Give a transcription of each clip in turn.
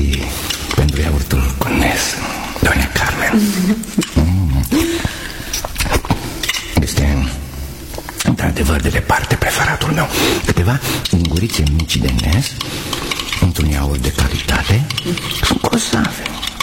Mersi pentru iaurtul cu nes, doamna Carmen. Este într-adevăr de departe preferatul meu. Câteva lingurițe mici de nes într-un iaurt de calitate sunt grozave.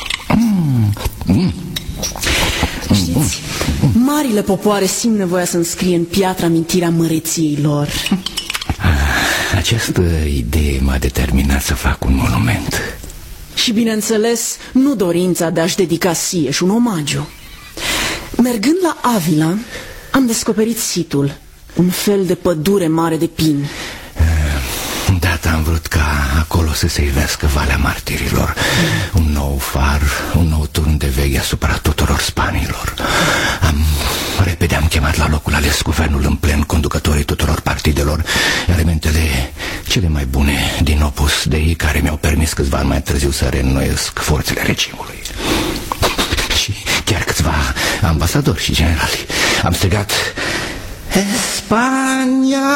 Știți, marile popoare simt nevoia să înscrie în piatră amintirea măreției lor. Această idee m-a determinat să fac un monument. Și bineînțeles, nu dorința de a-și dedica Sieș un omagiu. Mergând la Avila, am descoperit situl, un fel de pădure mare de pini. Îndată am vrut ca acolo să se ivească Valea Martirilor, un nou far, un nou turn de veche asupra tuturor spanilor. Repede am chemat la locul ales guvernul în plen, conducătorii tuturor partidelor, elementele cele mai bune din Opus Dei, care mi-au permis câțiva ani mai târziu să reînnoiesc forțele regimului. Și chiar câțiva ambasadori și generali. Am strigat: Spania!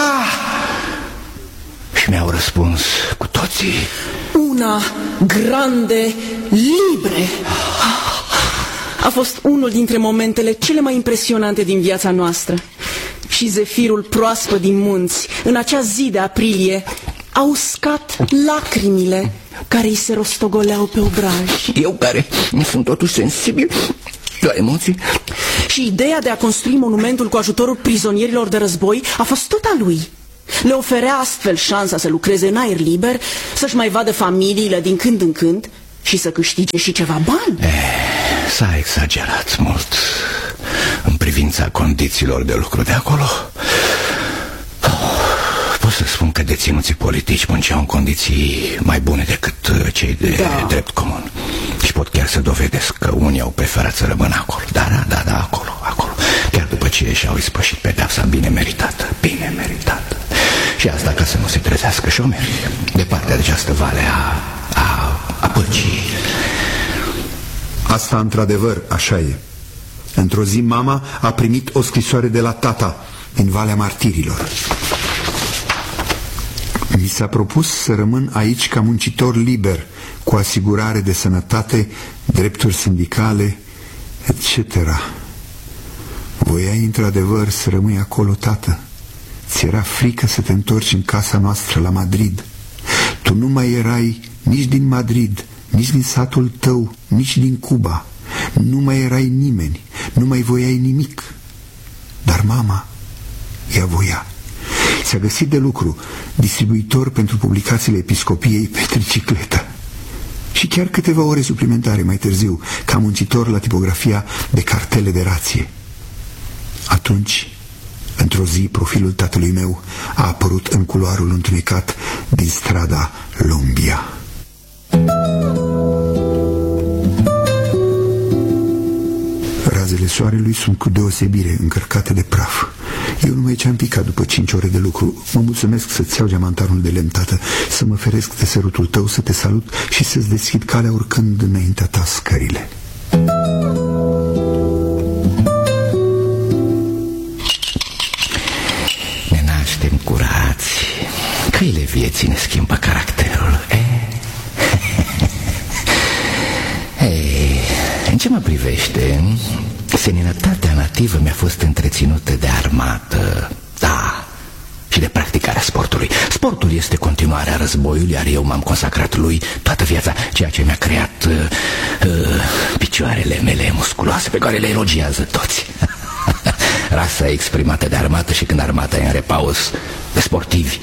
Și mi-au răspuns cu toții: Una grande libre. A fost unul dintre momentele cele mai impresionante din viața noastră. Și zefirul proaspăt din munți, în acea zi de aprilie, a uscat lacrimile care îi se rostogoleau pe obraj. Eu, care sunt totuși sensibil la emoții. Și ideea de a construi monumentul cu ajutorul prizonierilor de război a fost tot a lui. Le oferea astfel șansa să lucreze în aer liber, să-și mai vadă familiile din când în când și să câștige și ceva bani. S-a exagerat mult în privința condițiilor de lucru de acolo. Pot să spun că deținuții politici munceau în condiții mai bune decât cei de drept comun. Și pot chiar să dovedesc că unii au preferat să rămână acolo. Da, acolo. Chiar după ce și-au ispășit pedeapsa bine meritată. Și asta ca să nu se trezească șomerii de partea de această vale a păcii. Asta într-adevăr așa e. Într-o zi mama a primit o scrisoare de la tata din Valea Martirilor. Mi s-a propus să rămân aici ca muncitor liber, cu asigurare de sănătate, drepturi sindicale, etc. Voiai într-adevăr să rămâi acolo, tată? Ți-era frică să te întorci în casa noastră la Madrid? Tu nu mai erai nici din Madrid, nici din satul tău, nici din Cuba. Nu mai erai nimeni, nu mai voiai nimic. Dar mama, ea voia. Ți-a găsit de lucru, distribuitor pentru publicațiile episcopiei pe tricicletă. Și chiar câteva ore suplimentare mai târziu, ca muncitor la tipografia de cartele de rație. Atunci, într-o zi, profilul tatălui meu a apărut în culoarul întunecat din strada Lombia. Razele soarelui sunt cu deosebire încărcate de praf. Eu numai ce am picat după 5 ore de lucru. Mă mulțumesc să-ți iau geamantanul de lemn, tată, să mă feresc de sărutul tău, să te salut și să-ți deschid calea urcând înaintea ta scările. Ne naștem curați. Căile vieții ne schimbă caracterul. În ce mă privește, seninătatea nativă mi-a fost întreținută de armată, da, și de practicarea sportului. Sportul este continuarea războiului, iar eu m-am consacrat lui toată viața, ceea ce mi-a creat picioarele mele musculoase pe care le elogiază toți. Rasa exprimată de armată și când armata e în repaus, de sportivi.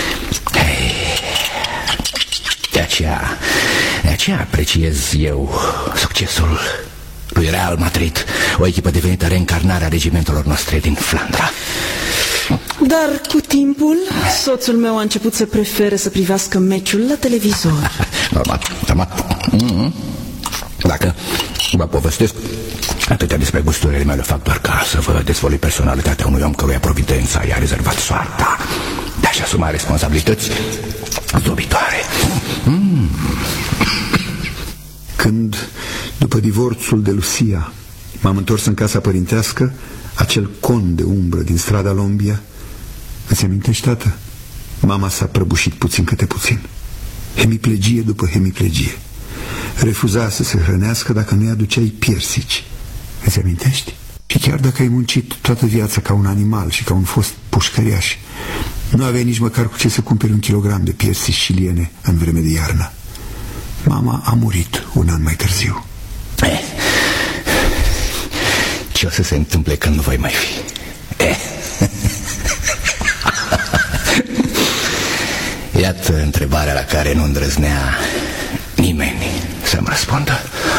De aceea apreciez eu succesul lui Real Madrid, o echipă devenită reîncarnarea regimentelor noastre din Flandra. Dar cu timpul, soțul meu a început să prefere să privească meciul la televizor. Normal. Dacă vă povestesc atâtea despre gusturile mele, fac doar ca să vă dezvălui personalitatea unui om căruia providența i-a rezervat soarta de a-și asuma responsabilități zdrobitoare. Când, după divorțul de Lucia, m-am întors în casa părintească, acel con de umbră din strada Lombia, îți amintești, tată? Mama s-a prăbușit puțin câte puțin, hemiplegie după hemiplegie. Refuza să se hrănească dacă nu-i aduceai piersici. Îți amintești? Și chiar dacă ai muncit toată viața ca un animal și ca un fost pușcăriaș, nu aveai nici măcar cu ce să cumperi 1 kilogram de piersici chiliene în vreme de iarnă. Mama a murit un an mai târziu. Ce o să se întâmple când nu voi mai fi? Iată întrebarea la care nu îndrăznea nimeni să-mi răspundă.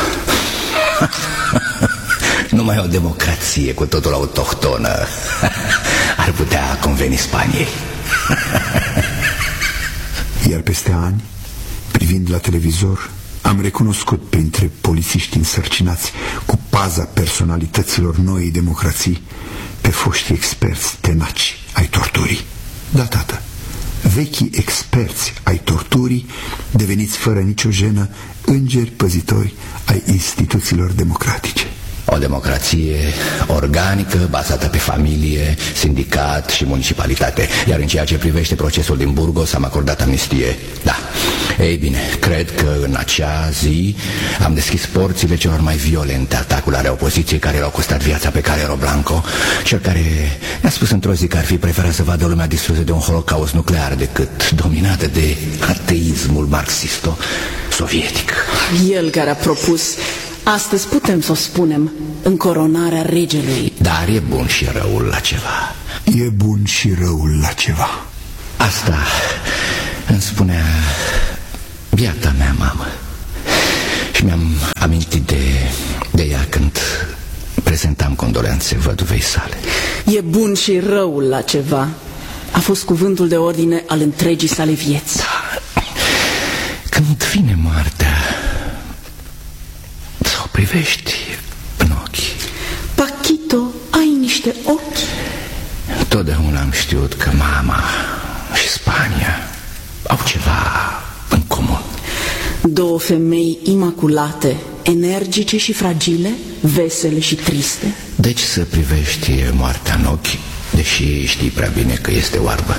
Numai o democrație cu totul autohtonă ar putea conveni Spaniei. Iar peste ani, privind la televizor, am recunoscut printre polițiști însărcinați cu paza personalităților noii democrații pe foștii experți tenaci ai torturii. Da, tată, vechii experți ai torturii, deveniți fără nicio jenă îngeri păzitori ai instituțiilor democratice. O democrație organică, bazată pe familie, sindicat și municipalitate. Iar în ceea ce privește procesul din Burgos, am acordat amnistie. Da. Ei bine, cred că în acea zi am deschis porțile celor mai violente atacuri ale opoziției care l-au costat viața pe Calero Blanco, cel care ne-a spus într-o zi că ar fi preferat să vadă lumea distrusă de un holocaust nuclear decât dominată de ateismul marxisto-sovietic. El care a propus, astăzi putem să o spunem, încoronarea regelui. Dar e bun și răul la ceva. E bun și răul la ceva. Asta îmi spunea biata mea mamă. Și mi-am amintit de ea când prezentam condoleanțe văduvei sale. E bun și răul la ceva. A fost cuvântul de ordine al întregii sale vieți. Da. Când vine moartea, să o privești în ochi. Paquito, ai niște ochi. Totdeauna am știut că mama și Spania au ceva în comun. Două femei imaculate, energice și fragile, vesele și triste. Deci să privești moartea în ochi, deși știi prea bine că este oarbă.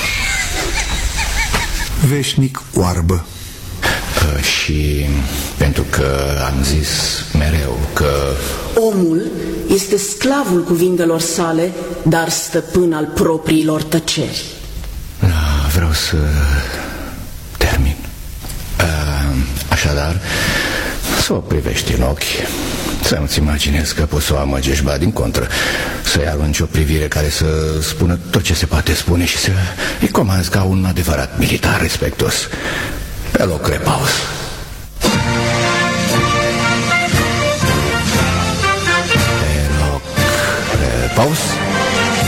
Veșnic oarbă. Și pentru că am zis mereu că omul este sclavul cuvintelor sale, dar stăpân al propriilor tăceri. Da, vreau să termin. Așadar, să o privești în ochi, să nu-ți imaginezi că poți să o amăgești, ba din contră, să-i arunci o privire care să spună tot ce se poate spune și să-i comanzi ca un adevărat militar respectuos. Pe loc, repaus. Pe loc, repaus.